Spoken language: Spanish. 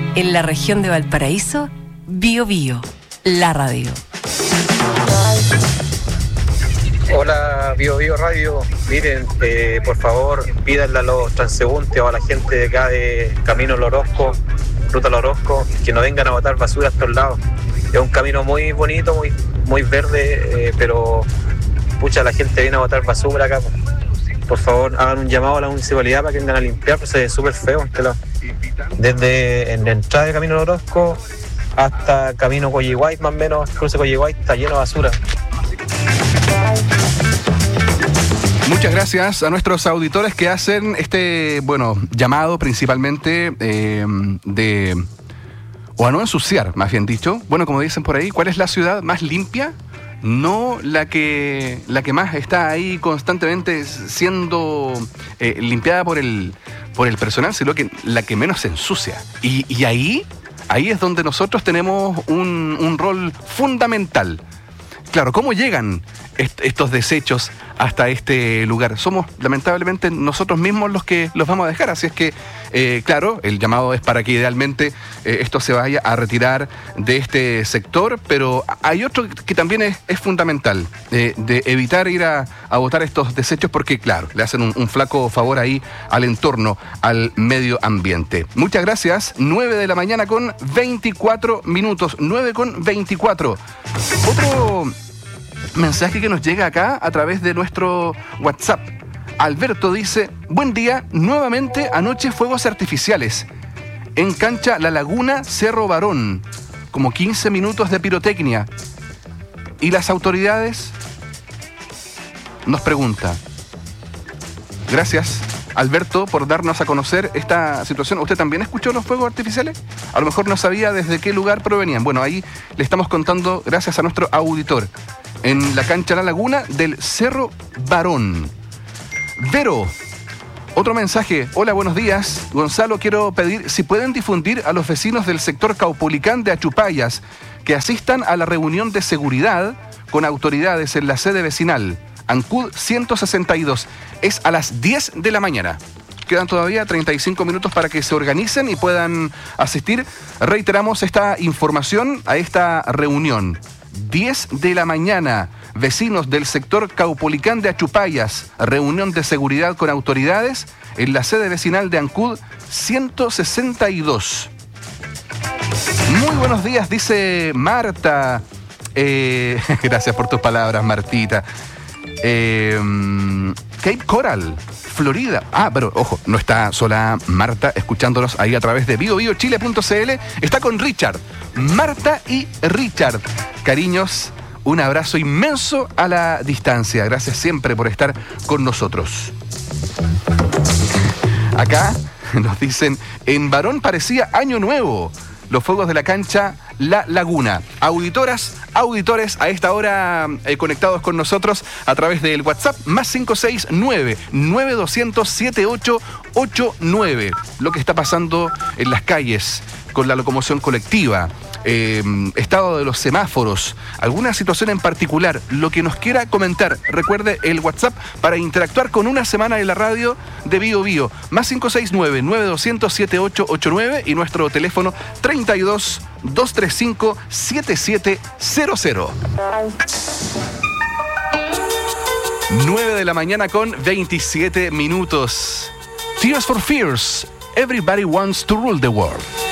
En la región de Valparaíso, Bío Bío, la radio. Hola, Bío Bío Radio. Miren, por favor, pídanle a los transeúntes o a la gente de acá de Camino Al Orozco, Ruta Al Orozco, que no vengan a botar basura a estos lados. Es un camino muy bonito, muy verde, pero pucha, la gente viene a botar basura acá. Por favor, hagan un llamado a la municipalidad para que vengan a limpiar, pues es súper feo este lado. Desde en la entrada de Camino Al Orozco hasta Camino Coyihuay, más o menos, cruce Coyihuay, está lleno de basura. Muchas gracias a nuestros auditores que hacen este, llamado principalmente o a no ensuciar, más bien dicho. Bueno, como dicen por ahí, ¿cuál es la ciudad más limpia? No la que más está ahí constantemente siendo limpiada por el personal, sino que la que menos se ensucia. Y ahí es donde nosotros tenemos un rol fundamental. Claro, ¿cómo llegan estos desechos hasta este lugar? Somos, lamentablemente, nosotros mismos los que los vamos a dejar. Así es que, claro, el llamado es para que idealmente esto se vaya a retirar de este sector, pero hay otro que también es fundamental, de evitar ir a botar estos desechos porque, claro, le hacen un flaco favor ahí al entorno, al medio ambiente. Muchas gracias. 9 de la mañana con 24 minutos. 9 con 24. Otro mensaje que nos llega acá a través de nuestro WhatsApp. Alberto dice: buen día, nuevamente anoche fuegos artificiales. En cancha La Laguna, Cerro Barón. Como 15 minutos de pirotecnia. ¿Y las autoridades? Nos pregunta. Gracias, Alberto, por darnos a conocer esta situación. ¿Usted también escuchó los fuegos artificiales? A lo mejor no sabía desde qué lugar provenían. Bueno, ahí le estamos contando gracias a nuestro auditor. En la cancha La Laguna del Cerro Barón. Vero, otro mensaje. Hola, buenos días. Gonzalo, quiero pedir si pueden difundir a los vecinos del sector Caupolicán de Achupayas que asistan a la reunión de seguridad con autoridades en la sede vecinal, Ancud 162. Es a las 10 de la mañana. Quedan todavía 35 minutos para que se organicen y puedan asistir. Reiteramos esta información a esta reunión. 10 de la mañana, vecinos del sector Caupolicán de Achupayas, reunión de seguridad con autoridades en la sede vecinal de Ancud 162. Muy buenos días, dice Marta. Gracias por tus palabras, Martita. Cape Coral, Florida. Pero ojo, no está sola Marta escuchándonos ahí a través de biobiochile.cl. Está con Richard. Marta y Richard. Cariños, un abrazo inmenso a la distancia. Gracias siempre por estar con nosotros. Acá nos dicen, en Barón parecía año nuevo. Los fuegos de la cancha La Laguna. Auditoras, auditores, a esta hora conectados con nosotros a través del WhatsApp más 569-9200-7889. Lo que está pasando en las calles con la locomoción colectiva. Estado de los semáforos, alguna situación en particular, lo que nos quiera comentar. Recuerde el WhatsApp para interactuar con una semana de la radio de Bío Bío, más 569-9200-7889 y nuestro teléfono 32-235-7700. 9 de la mañana con 27 minutos. Tears for Fears, Everybody Wants to Rule the World.